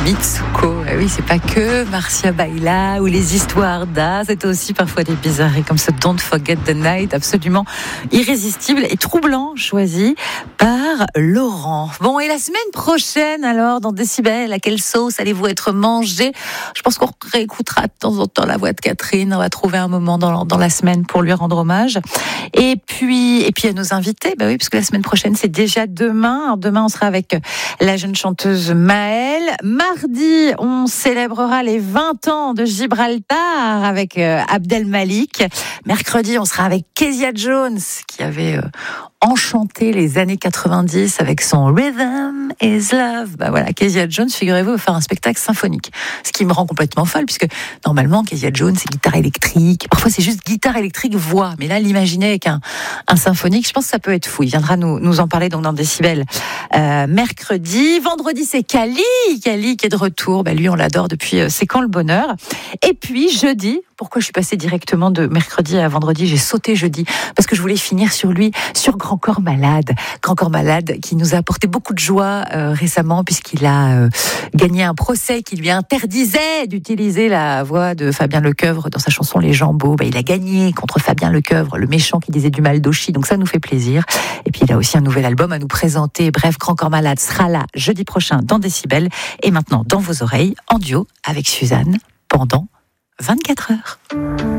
Mitsuko. Eh oui, c'est pas que Marcia Baila ou les histoires d'A, c'est aussi parfois des bizarreries comme ce Don't Forget the Night, absolument irrésistible et troublant, choisi par Laurent. Bon, et la semaine prochaine, alors, dans Décibel, à quelle sauce allez-vous être mangé? Je pense qu'on réécoutera de temps en temps la voix de Catherine. On va trouver un moment dans la semaine pour lui rendre hommage. Et puis à nos invités, bah oui, parce que la semaine prochaine, c'est déjà demain. Alors, demain, on sera avec la jeune chanteuse Maëlle. Mardi, on célébrera les 20 ans de Gibraltar avec Abdel Malik. Mercredi, on sera avec Kezia Jones, qui avait enchanté les années 90 avec son Rhythm is Love. Bah voilà, Kezia Jones, figurez-vous, va faire un spectacle symphonique. Ce qui me rend complètement folle, puisque normalement, Kezia Jones, c'est guitare électrique. Parfois, c'est juste guitare électrique, voix. Mais là, l'imaginer avec un symphonique, je pense que ça peut être fou. Il viendra nous en parler donc dans Décibel mercredi. Vendredi, c'est Kali qui est de retour. Bah, lui, on l'adore depuis C'est quand le bonheur. Et puis, jeudi, pourquoi je suis passée directement de mercredi à vendredi? J'ai sauté jeudi parce que je voulais finir sur lui, sur Grand Corps Malade. Grand Corps Malade qui nous a apporté beaucoup de joie récemment puisqu'il a gagné un procès qui lui interdisait d'utiliser la voix de Fabien Lecoeuvre dans sa chanson Les Jambeaux. Bah, il a gagné contre Fabien Lecoeuvre, le méchant qui disait du mal d'Auchy. Donc ça nous fait plaisir. Et puis il a aussi un nouvel album à nous présenter. Bref, Grand Corps Malade sera là jeudi prochain dans Décibel et maintenant dans vos oreilles en duo avec Suzanne pendant 24 heures.